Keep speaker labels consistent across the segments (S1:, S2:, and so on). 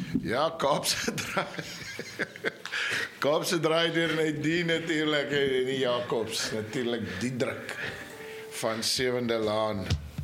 S1: Ja, Kaapse draai. Kaapse draai deur net die natuurlik en die Jacobs, natuurlik die druk van 7de Laan.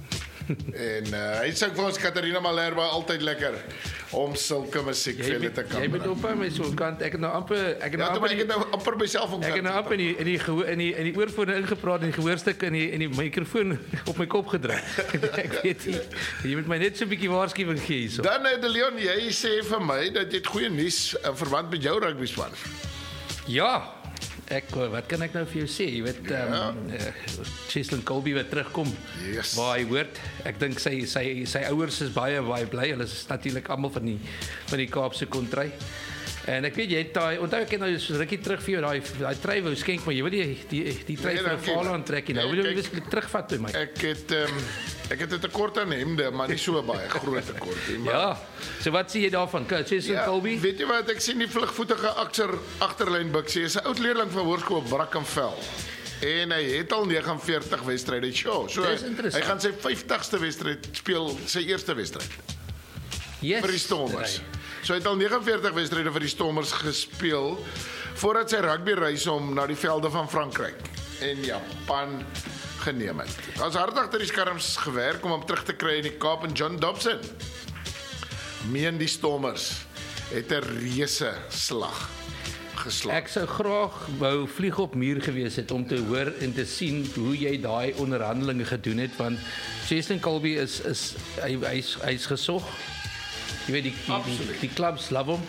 S1: En hy sê vir ons Katarina Malherbe altyd lekker om sulke musiek vir hulle te kan.
S2: Jy moet ophou met so 'n kant. Ek het nou
S1: amper myself om.
S2: Ek het nou amper in die oorfone ingepraat en die gehoorstuk in die mikrofoon op my kop gedruk. Ek weet nie. Jy moet my net so 'n bietjie waarskuwing gee hierso.
S1: Dan De Leon, jy sê vir my dat jy het goeie nuus in verband met jou rugby span.
S2: Ja. Wat kan ek nou vir jou sê? Jy weet Cheslin Colby wat terugkom.
S1: Yes.
S2: Waar hy hoort. Ek dink sy ouers is baie bly. Hulle is natuurlik almal van die Kaapse kontry. En ek weet jy het onthou ek het nou so rukkie terug vir jou daai trui wou skenk, maar jy weet die trui vir 'n Vaal trek nou. Wil jy weer terugvat by my?
S1: Ek het 'n tekort aan hemde, maar nie so baie groot tekort nie.
S2: Ja. So wat sê jy daarvan? Cheslin Colby?
S1: Weet jy wat, ek sien die vlugvoetige agterlyn buksie is 'n oud leerling van Hoërskool Brackenfell. En hy het al 49 wedstryde show. So hy gaan sy 50ste wedstryd speel, sy eerste wedstryd.
S2: Yes.
S1: Vir die Stormers. So hy het al 49 wedstryde vir die Stormers gespeel voordat sy rugbyreis hom na die velde van Frankryk en Japan geneem het. Ons hard agter die skerms gewerk om hom terug te kry in die Kaap en John Dobson. Meen die Stormers het 'n reuse slag geslaag.
S2: Ek sou graag wou vlieg op muur gewees het om te hoor en te sien hoe jy daai onderhandelinge gedoen het, want Cheslin Colby hy's gesog. Jy weet die clubs love hom.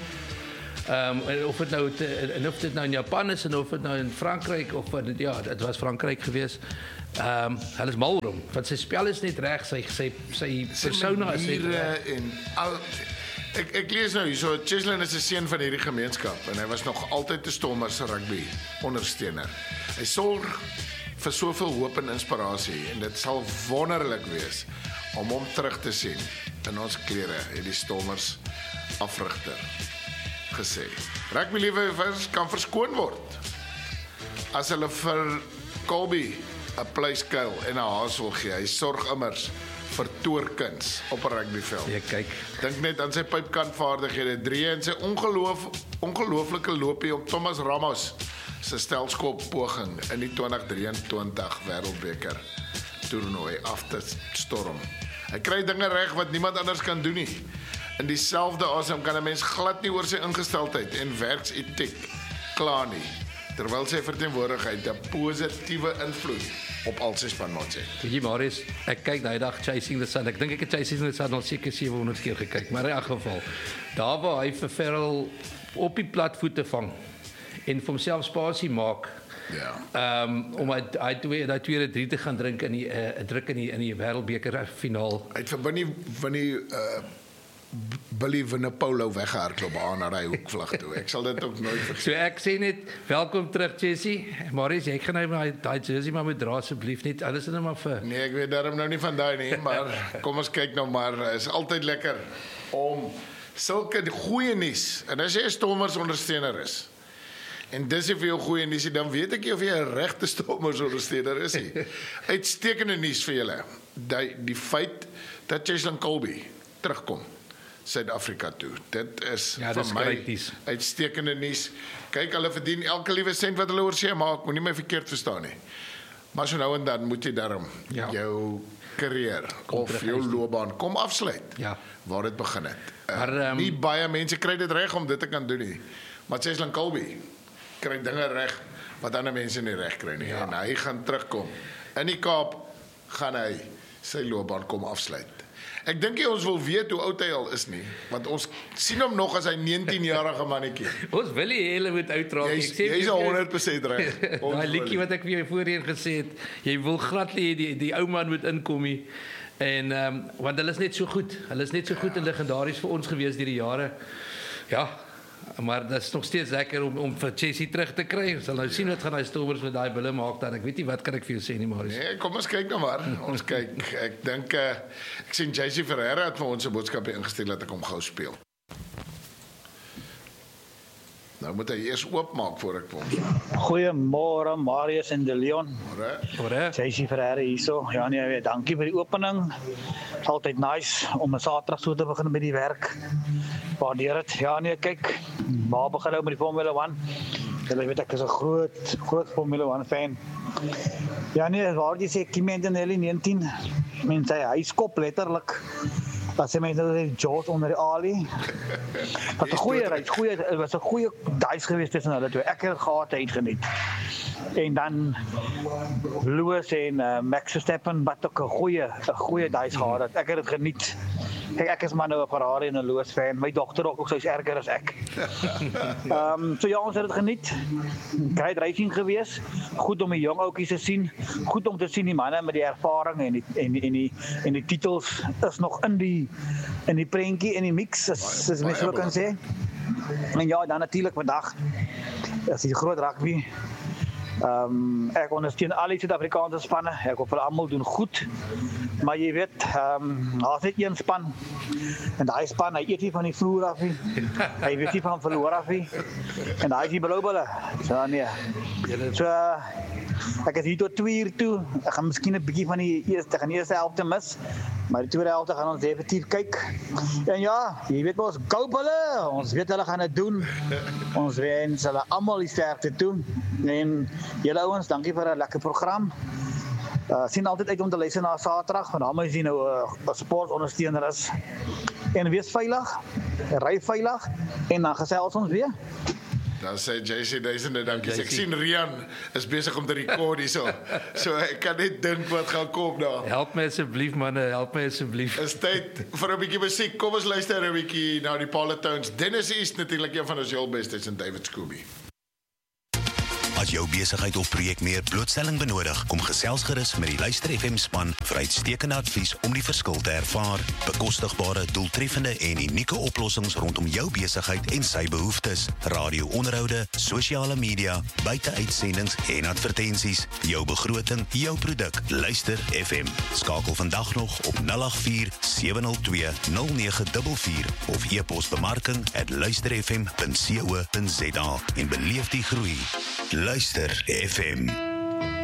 S2: Of dit nou in Japan is en of dit nou in Frankryk of dit was Frankryk gewees. Hulle is mal oor hom, want sy spel is net reg, sy persona is net reg.
S1: En al ek lees nou hierso, Cheslin is 'n seun van hierdie gemeenskap en hy was nog altyd 'n Stormers se rugby ondersteuner. Hy sorg vir soveel hoop en inspirasie en dit sal wonderlik wees om hom terug te sien in ons klere, het die Stormers afrigter gesê. Rugby-liefhebbers kan verskoon word as hulle vir Colby 'n pleiskuil en 'n haas wil gee. Hy sorg immers vir toorkuns op 'n rugbyveld.
S2: Ja, kyk.
S1: Dink net aan sy pypkantvaardighede, 3 en sy ongelooflike loopie op Thomas Ramos se stelskop poging in die 2023 Wêreldbeker toernooi af te storm. Hy kry dinge reg wat niemand anders kan doen nie. In dieselfde asem kan 'n mens glad nie oor sy ingesteldheid en werksetiek kla nie, terwyl sy verteenwoordigheid 'n positiewe invloed op al sy spanmaats het.
S2: Weet jy Marius, ek kyk daai dag Chasing the Sun. Ek dink ek het Chasing the Sun al seker 700 keer gekyk, maar in elk geval, daar waar hy vir Ferrell op die platvoete vang en vir homself spasie maak.
S1: Ja.
S2: Om hy tweede 3 te gaan drink in die Wêreldbeker finaal.
S1: Hy het van die Billy Vunipola weggehardloop aan na daai hoekvlag toe. Ek sal dit ook nooit vergeet.
S2: So ek sê net welkom terug Jessie. Marius, jy gaan nou daai jersey maar moet dra asseblief net. Alles is net maar vir.
S1: Nee, ek weet daarom nou nie van daai nie, maar kom ons kyk nou maar. Is altyd lekker om sulke goeie nuus. En as jy 'n Stormers ondersteuner is, en dis vir jou goeie nuus, dan weet ek nie of jy 'n regte Stormers ondersteuner is nie. Uitstekende nuus vir julle. Die feit dat Cheslin Colby terugkom Suid-Afrika toe. Dit is vir my uitstekende nuus. Kyk, hulle verdien elke liewe sent wat hulle oor see maak, moenie my verkeerd verstaan nie. Maar so nou en dan moet jy daarom jou carrière of jou loopbaan kom afsluit.
S2: Ja.
S1: Waar dit begin het. Nie baie mense kry dit reg om dit te kan doen nie. Maar Cheslin Colby kry dinge reg wat ander mense nie reg kry nie. En hy gaan terugkom. In die Kaap gaan hy sy loopbaan kom afsluit. Ek dink nie ons wil weet hoe oud hy al is nie, want ons sien hom nog as hy 19-jarige mannetjie.
S2: Ons wil nie hele moet uitraak.
S1: Jy's 100% reg.
S2: Daai liedjie wat ek vir jou voorheen gesê het, jy wil glad nie die ou man moet inkom nie. En want hulle is net so goed. Hulle is net so goed en legendaries vir ons gewees deur die jare. Ja, maar dit is nog steeds lekker om vir Jessie terug te kry. Ons sal nou sien wat gaan hy Stormers met daai bulle maak dan. Ek weet nie wat kan ek vir jou sê nie, Marius.
S1: Nee, kom ons kyk nou maar. Ons kyk. Ek dink ek sien Jessie Ferreira het vir ons 'n boodskap ingestuur dat ek hom gou speel. Nou moet hy eers oopmaak voor ek vir hom sê.
S3: Goeiemôre Marius en De Leon.
S2: Hoor.
S3: Jaycee Ferreira hierso. Ja nee, dankie vir die opening. Is altyd nice om 'n Saterdag so te begin met die werk. Waardeer dit. Ja nee, kyk, waar begin nou met die Formule 1? Julle weet ek is 'n groot Formule 1 fan. Ja nee, waar jy sê Kimi Antonelli 19, mense hy skop letterlik. Dat sy mense nou George onder die Ali. Wat 'n goeie race, was 'n goeie dice geweest tussen hulle twee. Ek het gehad uit geniet. En dan Lewis en Max Verstappen wat ook 'n goeie dice gehad het. Ek het dit geniet. Kijk, ek is maar nou 'n Ferrari en 'n Lewis fan. My dogter ook sy's erger as ek. So ja, ons het dit geniet. Great racing geweest. Goed om die jong ouetjies te sien. Goed om te sien die manne met die ervaring en die titels is nog in die prentjie en die mix, as mens so kan sê. En ja, dan natuurlik vandag is die groot rugby. Ek ondersteun al die Suid-Afrikaanse spanne. Ek hoop hulle almal doen goed. Maar jy weet, daar's net een span. En daai span, hy eet nie van die vloer af nie. Hy weet nie van verloor af nie. En daai is die Blou Bulle. So nee. So ek is hier tot 2 uur toe. Ek gaan miskien 'n bietjie van die eerste helfte mis. Maar die tweede helfte gaan ons definitief kyk. En ja, jy weet ons Go Bulle. Ons weet hulle gaan dit doen. Ons wens hulle almal die sterkte toe. En julle ouens, dankie vir 'n lekker program. Sien altyd uit om te luister na Saterdag, want daarmee is jy nou 'n sportondersteuner is. En wees veilig, ry veilig en dan gesels ons weer.
S1: Dan sê Jaycee duisende dankie. Ek sien Rian is besig om te rekord hierso. So ek kan net dink wat gaan kom daar.
S2: Help my asseblief manne, help my asseblief.
S1: Is tyd vir 'n bietjie musiek. Kom ons luister 'n bietjie na die Polytones. Dennis East natuurlik een van ons heel bestes en David Scooby.
S4: As jou besigheid of projek meer blootstelling benodig, kom gesels gerus met die Luister FM span vir uitstekende advies om die verskil te ervaar. Bekostigbare, doeltreffende en unieke oplossings rondom jou besigheid en sy behoeftes. Radio-onderhoude, sosiale media, buiteuitsendings en advertensies. Jou begroting, jou produk. Luister FM. Skakel vandag nog op 084 702 0944 of e-pos bemarking@luisterfm.co.za en beleef die groei. Luister FM.